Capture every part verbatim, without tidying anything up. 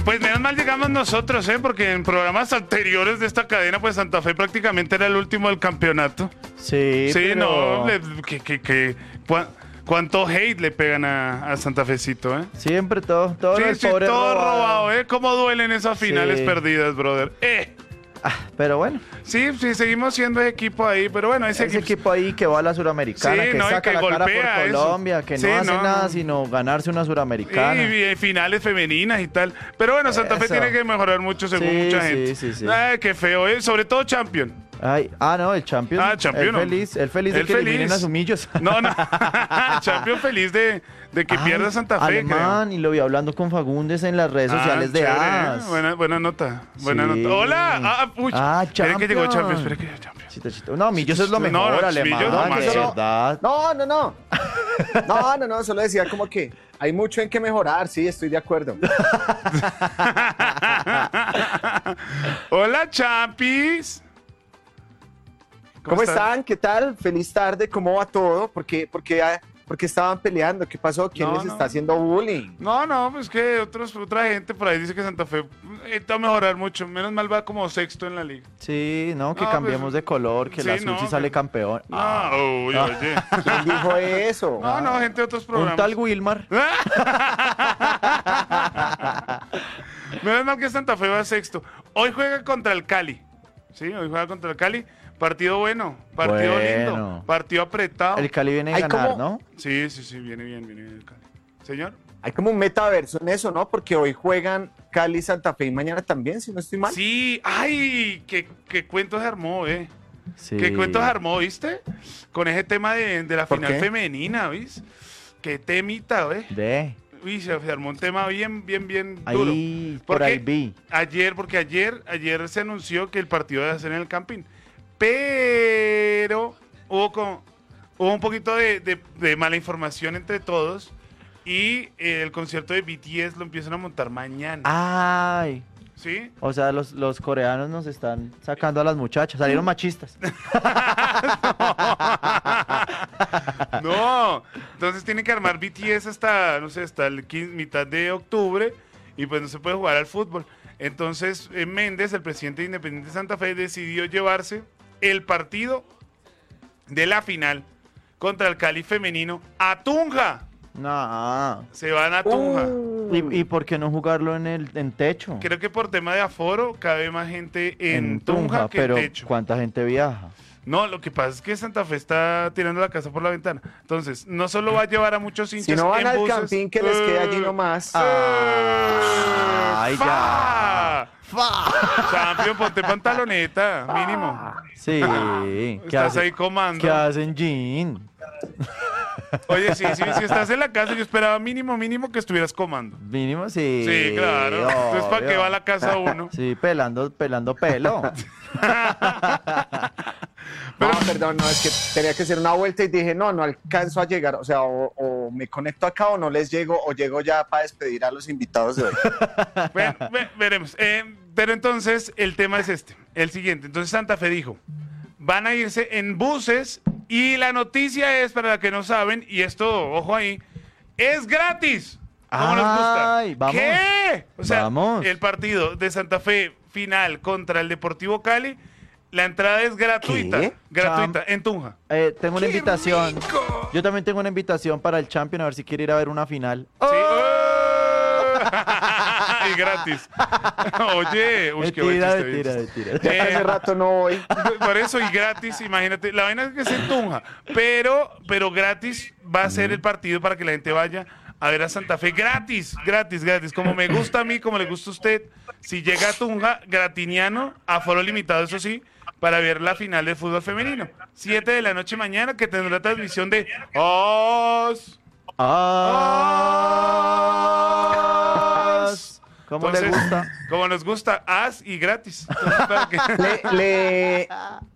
Pues menos mal llegamos nosotros, ¿eh? Porque en programas anteriores de esta cadena, pues Santa Fe prácticamente era el último del campeonato. Sí, Sí, pero... no, le- que, que, que, cua- cuánto hate le pegan a, a Santa Fecito, ¿eh? Siempre todo, todo Sí, el sí, pobre todo robado. robado, ¿eh? Cómo duelen esas finales Sí. perdidas, brother. ¡Eh! Ah, pero bueno, Sí, sí, seguimos siendo equipo ahí, pero bueno, ese, ese equipo ahí que va a la Suramericana, Sí, que no, y saca que la cara golpea por eso. Colombia, que Sí, no hace no, nada no. sino ganarse una Suramericana. Y, y finales femeninas y tal. Pero bueno, Santa Fe Eso. tiene que mejorar mucho según Sí, mucha sí, gente. sí, sí. Ay, qué feo, ¿eh? Sobre todo Champion. Ay, ah, no, el Champions. Ah, Champions, El no. feliz, el feliz de El que feliz. eliminen a Sumillos. No, no. Champion feliz de, de que Ay, pierda Santa Fe, Alemán, y lo vi hablando con Fagundes en las redes creo. sociales Ah, de chévere, A ¿eh? S. Buena, buena nota. Buena Sí. nota. ¡Hola! Ah, uy. Ah, Espere que llegó Champions. Champions. Espere que llegó Champions. Chito, chito. No, Millos es lo No, mejor, no, Alemán. Millos no de más. verdad. No, no, no. No, no, no, solo decía como que hay mucho en que mejorar, sí, estoy de acuerdo. Hola, Champis. ¿Cómo están? ¿Qué tal? Feliz tarde, ¿cómo va todo? ¿Por qué, por qué, ah, por qué estaban peleando? ¿Qué pasó? ¿Quién No, les no. está haciendo bullying? No, no, pues que otros, otra gente por ahí dice que Santa Fe necesita mejorar mucho. Menos mal va como sexto en la liga. Sí, no, que No, cambiemos pues, de color, que sí, el azul no, sí sale que- campeón. No, Ah, uy, oye. ¿Quién dijo eso? No, no, gente de otros un programas. tal Wilmar. Menos mal que Santa Fe va sexto. Hoy juega contra el Cali. Sí, hoy juega contra el Cali. Partido bueno, partido Bueno. lindo, partido apretado. El Cali viene a Ay, ganar, ¿cómo? ¿no? Sí, sí, sí, viene bien, viene bien el Cali. Señor. Hay como un metaverso en eso, ¿no? Porque hoy juegan Cali, Santa Fe y mañana también, si no estoy mal. Sí, ay, qué, qué cuento se armó, eh. Sí. ¿Qué cuento se armó, viste? Con ese tema de, de la ¿Por final qué? femenina, ¿viste? Qué temita, ¿eh? De, Uy, se, se armó un tema bien, bien, bien duro. ahí, por Porque ahí vi. Ayer, porque ayer, ayer se anunció que el partido iba a ser en el Campín. Pero hubo, como, hubo un poquito de, de- de mala información entre todos. Y eh, el concierto de B T S lo empiezan a montar mañana. Ay, ¿Sí? o sea, los, los coreanos nos están sacando a las muchachas, salieron machistas. No, entonces tienen que armar B T S hasta, no sé, hasta el quince mitad de octubre y pues no se puede jugar al fútbol. Entonces eh, Méndez, el presidente de Independiente Santa Fe, decidió llevarse el partido de la final contra el Cali femenino a Tunja. No. Se van a Tunja. Uh, ¿Y, y por qué no jugarlo en el en techo? Creo que por tema de aforo cabe más gente en, Tunja, que pero en techo. ¿cuánta gente viaja? No, lo que pasa es que Santa Fe está tirando la casa por la ventana. Entonces, no solo va a llevar a muchos hinchas si no van en al buses, campín, que les quede allí eh, nomás. Ah, Ay, ¡fa! ya. Champion, ponte pantaloneta, mínimo. Sí. ¿Qué, Estás hace- ahí comando. ¿Qué hacen, Jean? Oye, sí, sí, si estás en la casa, yo esperaba mínimo, mínimo que estuvieras comando. Mínimo, sí. Sí, claro. Entonces, ¿para qué obvio. va a la casa uno? Sí, pelando, pelando pelo. No, perdón, no, es que tenía que hacer una vuelta y dije, no, no alcanzo a llegar. O sea, o, o me conecto acá o no les llego, o llego ya para despedir a los invitados de hoy. Bueno, ve- veremos. Eh, pero entonces, el tema es este, el siguiente. Entonces, Santa Fe dijo, van a irse en buses y la noticia es, para la que no saben, y esto, ojo ahí, es gratis. ¿Cómo nos gusta? Ay, vamos. ¿Qué? O sea, Vamos. el partido de Santa Fe final contra el Deportivo Cali, la entrada es gratuita. ¿Qué? Gratuita, en Tunja. Eh, tengo una ¡Qué invitación. rico! Yo también tengo una invitación para el Champion, a ver si quiere ir a ver una final. Sí. Y gratis. Oye, uy, qué buen Mentira, chiste, mentira, bien mentira. Ya Eh, hace rato no voy. Por eso, y gratis, imagínate. La vaina es que se entunja, pero, pero gratis va a ser el partido para que la gente vaya a ver a Santa Fe. Gratis, gratis, gratis. Como me gusta a mí, como le gusta a usted. Si llega a Tunja, gratiniano, aforo limitado, eso sí, para ver la final de fútbol femenino. Siete de la noche mañana, que tendrá la transmisión de Os. Ah, ¿Cómo le Entonces, gusta? Como nos gusta, as y gratis. Entonces, para que- Le, le,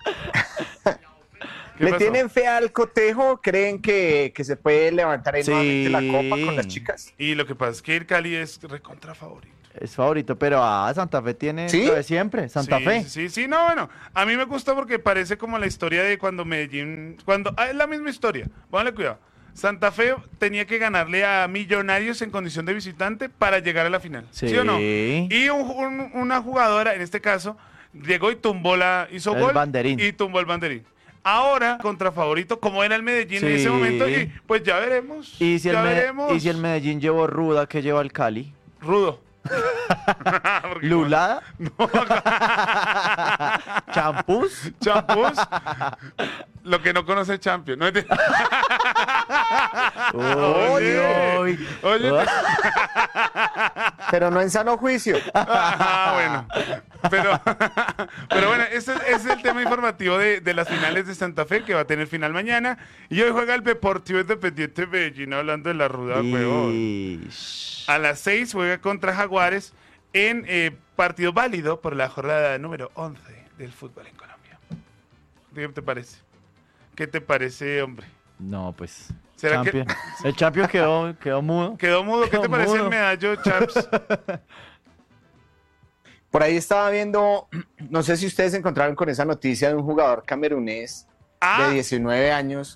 ¿Qué ¿le pasó? tienen fe al cotejo? ¿Creen que, que se puede levantar ahí Sí. nuevamente la copa con las chicas? Y lo que pasa es que el Cali es recontra favorito. Es favorito, pero ah, Santa Fe tiene ¿Sí? lo de siempre. Santa Sí, Fe. Sí, sí, no, bueno, a mí me gusta porque parece como la historia de cuando Medellín, cuando, ah, es la misma historia, póngale cuidado, Santa Fe tenía que ganarle a Millonarios en condición de visitante para llegar a la final. ¿Sí, Sí. o no? Y un- un- una jugadora, en este caso, llegó y tumbó la, hizo El gol banderín. y tumbó el banderín. Ahora, contra favorito, como era el Medellín en Sí. ese momento, y pues ya veremos. ¿Y si, el ya Me- veremos. y si el Medellín llevó ruda, que lleva el Cali? Rudo. Porque ¿Lulada? ¿Champús? Champús. Lo que no conoce el Champion. ¿No? Oye. Uy, Oye. uy. Pero no en sano juicio. Ah, bueno. Pero, pero bueno, ese, ese es el tema informativo de, de las finales de Santa Fe, que va a tener final mañana. Y hoy juega el Deportivo Independiente Medellín, hablando de la ruda, huevón. Ish. A las seis juega contra Jaguares en eh, partido válido por la jornada número once del fútbol en Colombia. ¿Qué te parece? ¿Qué te parece, hombre? No, pues. ¿Será que- Champion. El Champion quedó, quedó mudo. ¿Quedó mudo? ¿Qué te Quedó parece el mudo. medallo, Chaps? Por ahí estaba viendo, no sé si ustedes se encontraron con esa noticia de un jugador camerunés Ah, de diecinueve años.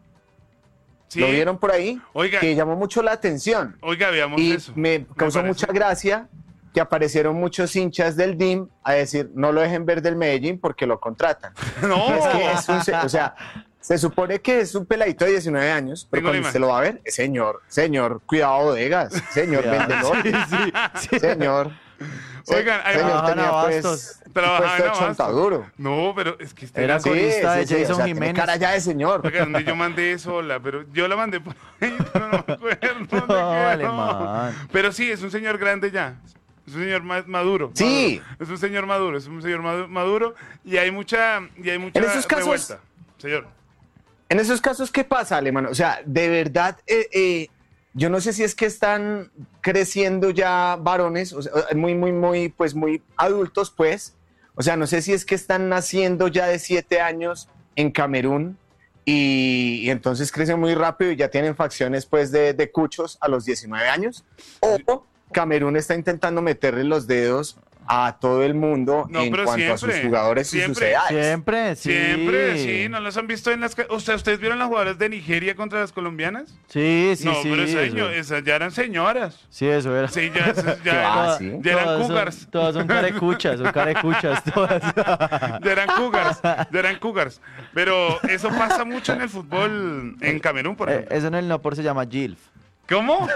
sí. ¿Lo vieron por ahí? Oiga, Que llamó mucho la atención. oiga, veamos Y eso. me causó parece. mucha gracia que aparecieron muchos hinchas del D I M a decir, no lo dejen ver del Medellín porque lo contratan. No. Es que es un se- o sea, se supone que es un peladito de diecinueve años, pero Tengo la cuando usted imagen. lo va a ver, es señor, señor, cuidado bodegas, señor Ya, vendedor, sí, sí, sí. señor. Oigan, hay- señor Trabajaban tenía pues Abastos. Trabajaba puesto en de Abastos. chontaduro. No, pero es que este Era sí, corista de Jason o sea, tiene Jiménez. cara ya de señor. Oiga, donde yo mandé sola, pero yo la mandé por ahí, pero no me acuerdo dónde No, quedó. alemán. Pero sí, es un señor grande ya. Es un señor ma- maduro. Sí. maduro. Es un señor maduro, es un señor madu- maduro y hay mucha y hay mucha En esos casos- revuelta. Señor. En esos casos, ¿qué pasa, Alemán? O sea, de verdad, eh, eh, yo no sé si es que están creciendo ya varones, o sea, muy, muy, muy, pues muy adultos, pues. O sea, no sé si es que están naciendo ya de siete años en Camerún y, y entonces crecen muy rápido y ya tienen facciones, pues, de, de cuchos a los diecinueve años. O Camerún está intentando meterle los dedos a todo el mundo No, en pero cuanto a sus siempre, jugadores y sus siempre. edades. Siempre, sí. Siempre, sí, ¿no los han visto en las ca- o sea, ¿ustedes vieron las jugadoras de Nigeria contra las colombianas? Sí, sí, no, sí. pero esa- eso. esas ya eran señoras. Sí, eso era. Sí, ya, esas ya, Ah, eran, sí. ya eran Todas son- cougars. Todas son carecuchas, son carecuchas, todas. Ya eran cougars, ya eran cougars. Pero eso pasa mucho en el fútbol en Camerún, por Eh, ejemplo. eso en el no por se llama Gilf. ¿Cómo?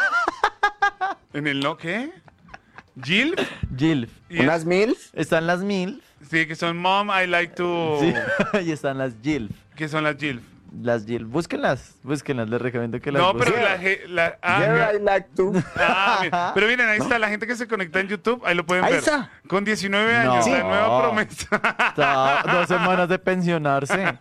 ¿En el no qué? ¿Gil? Gilf. Y Unas mil. Están las mil sí, que son Mom, I like to... sí, y están las Gilf. ¿Qué son las Gil? Las Gilf. Búsquenlas, búsquenlas, les recomiendo que las No, pero busquen. la... ge- la ah, Yeah, mira. I like to. Ah, mira. Pero miren, ahí está la gente que se conecta en YouTube, ahí lo pueden Ahí ver. está. Con diecinueve No. años, la Sí. nueva promesa. Está dos semanas de pensionarse.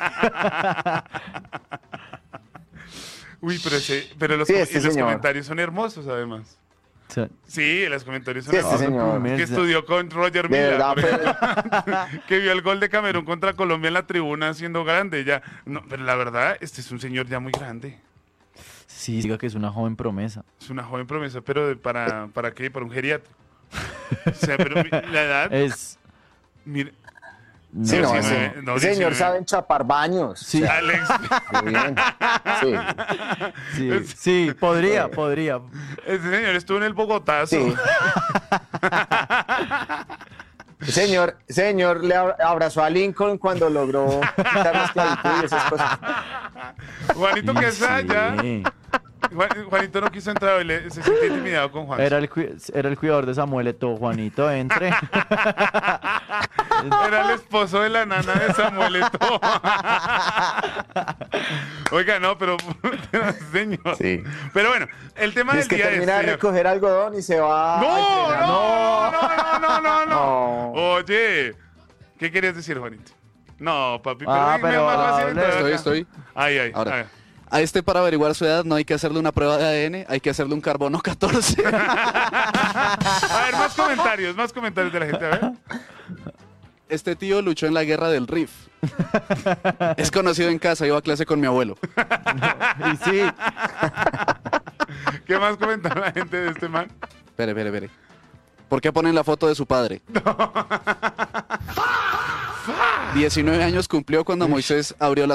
Uy, pero, ese, pero los, Sí, com- este y los señor. comentarios son hermosos, además. Sí. Sí, los comentarios son Sí, este hermosos. señor. Que Mesa. estudió con Roger De Mila, verdad, por ejemplo, pues, que vio el gol de Camerún contra Colombia en la tribuna siendo grande ya. No, pero la verdad, este es un señor ya muy grande. Sí, diga que es una joven promesa. Es una joven promesa, pero de- para, ¿para qué? Para un geriatra. O sea, pero mi- la edad, Es. mire, No, sí, no, diecinueve, ese, no, ese señor diecinueve. sabe enchapar baños. Sí. O sea, Alex, qué bien. Sí, Sí, sí, podría, podría. ese señor estuvo en el Bogotazo. sí. Señor, señor le ab- abrazó a Lincoln cuando logró quitar la esclavitud y esas cosas. Juanito Quesada, Sí. Juan- Juanito no quiso entrar, y le- se sintió intimidado con Juan. Era el, cui- era el cuidador de Samuel Eto'o, Juanito, entre. Era el esposo de la nana de Samuel Eto'o. Oiga, no, pero señor. Sí. Pero bueno, el tema Y del es que día termina es. de señor. recoger algodón y se va. a No, entrenar. no, no, no, no, no, no. No. Oye, ¿qué querías decir, Juanito? No, papi, pero, Ah, dime, pero más fácil hable. entrar Estoy, acá. estoy. Ay, ay, Ahora. a ver. A este para averiguar su edad no hay que hacerle una prueba de A D N, hay que hacerle un carbono catorce. A ver, más comentarios, más comentarios de la gente, a ver. Este tío luchó en la guerra del Rif. Es conocido en casa, iba a clase con mi abuelo. Y sí, ¿Qué más comentaron la gente de este man? Espere, espere, espere. ¿Por qué ponen la foto de su padre? diecinueve años cumplió cuando Moisés abrió la